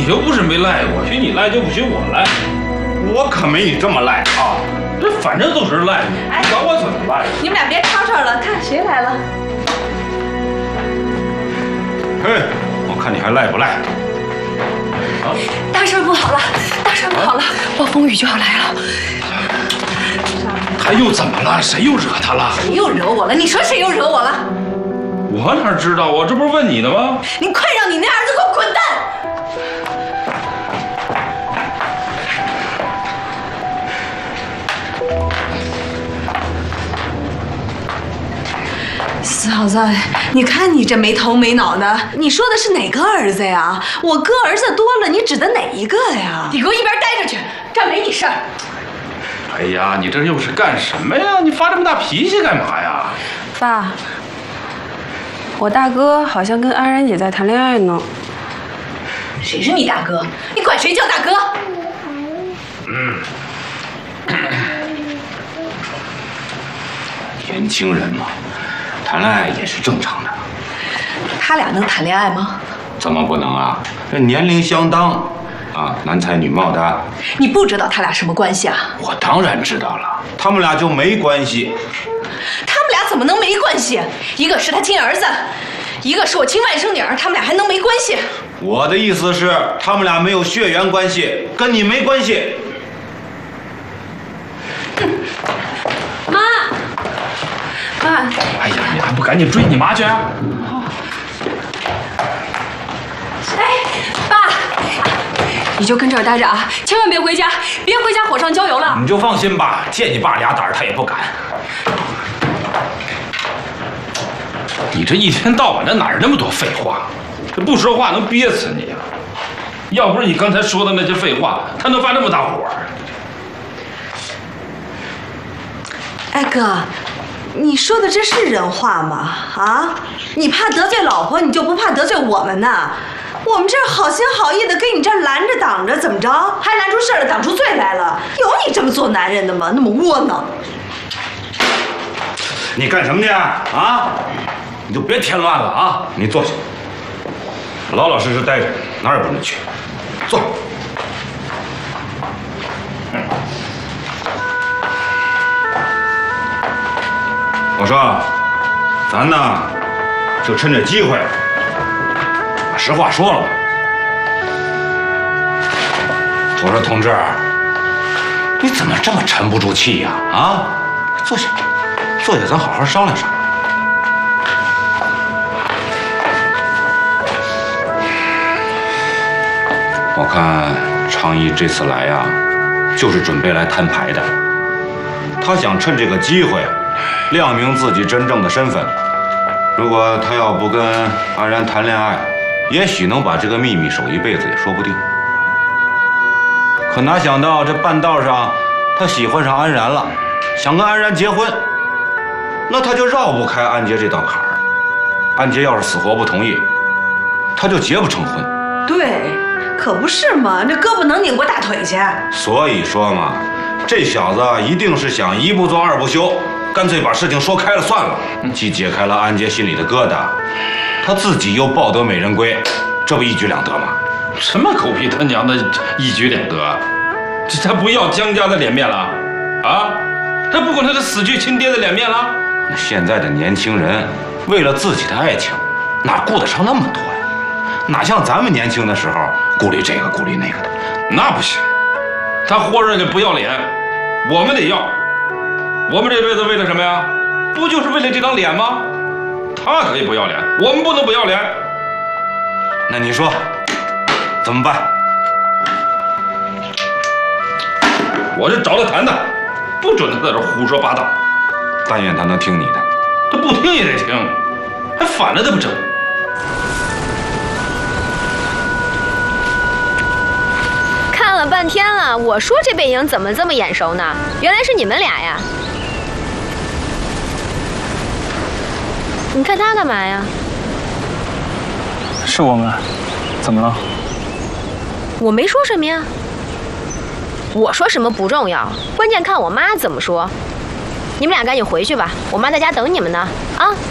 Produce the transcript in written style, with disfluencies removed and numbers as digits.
又不是没赖过，许你赖就不许我赖。 我可没你这么赖啊！ 这反正都是赖， 哎， 管我怎么赖？ 你们俩别吵吵了，看谁来了。 嘿，我看你还赖不赖？ 啊！ 大事不好了，大事不好了，暴风雨就要来了。 他又怎么了？谁又惹他了？ 谁又惹我了？你说谁又惹我了？ 我哪知道？我这不是问你呢吗？ 你快让你那儿子给我滚蛋！嫂子，你看你这没头没脑的，你说的是哪个儿子呀？我哥儿子多了，你指的哪一个呀？你给我一边待着去，这没你事儿。 哎呀，你这又是干什么呀？你发这么大脾气干嘛呀？ 爸，我大哥好像跟安然姐在谈恋爱呢。 谁是你大哥？你管谁叫大哥？ 年轻人嘛，谈恋爱也是正常的。 他俩能谈恋爱吗？ 怎么不能啊？这年龄相当，啊，男才女貌的。 你不知道他俩什么关系啊？ 我当然知道了，他们俩就没关系。 他们俩怎么能没关系？一个是他亲儿子，一个是我亲外甥女儿，他们俩还能没关系？ 我的意思是，他们俩没有血缘关系，跟你没关系。 妈，妈， 哎呀，你还不赶紧追你妈去啊！ 哎，爸，你就跟这儿待着啊，千万别回家，别回家火上浇油了。 你就放心吧，见你爸俩胆儿他也不敢。 你这一天到晚的哪儿那么多废话？这不说话能憋死你啊！要不是你刚才说的那些废话，他能发这么大火？ 哎哥，你说的这是人话吗？啊，你怕得罪老婆，你就不怕得罪我们呐？我们这儿好心好意的跟你这儿拦着挡着，怎么着？还拦出事儿了，挡出罪来了？有你这么做男人的吗？那么窝囊！ 你干什么去啊？你就别添乱了啊！你坐下，老老实实待着，哪儿也不能去。坐。我说，咱呢，就趁这机会，把实话说了吧。我说，同志，你怎么这么沉不住气呀？啊，坐下，坐下，咱好好商量商量。我看昌一这次来呀，就是准备来摊牌的。他想趁这个机会，亮明自己真正的身份。如果他要不跟安然谈恋爱，也许能把这个秘密守一辈子也说不定。可哪想到这半道上，他喜欢上安然了，想跟安然结婚，那他就绕不开安杰这道坎儿。安杰要是死活不同意，他就结不成婚。 对，可不是嘛，这胳膊能拧过大腿去。 所以说嘛，这小子一定是想一不做二不休，干脆把事情说开了算了，既解开了安杰心里的疙瘩，他自己又抱得美人归，这不一举两得吗？ 什么狗屁他娘的一举两得？这他不要江家的脸面了啊？他不管他的死去亲爹的脸面了？ 现在的年轻人为了自己的爱情，哪顾得上那么多呀？哪像咱们年轻的时候顾虑这个顾虑那个的。 那不行，他活着就不要脸，我们得要。我们这辈子为了什么呀？不就是为了这张脸吗？他可以不要脸，我们不能不要脸。 那你说怎么办？ 我就找他谈谈，不准他在这胡说八道。 但愿他能听你的。 他不听也得听，还反了他不成？ 看了半天了，我说这背影怎么这么眼熟呢？原来是你们俩呀！你看他干嘛呀？ 是我们，怎么了？ 我没说什么呀。我说什么不重要，关键看我妈怎么说。你们俩赶紧回去吧，我妈在家等你们呢。啊！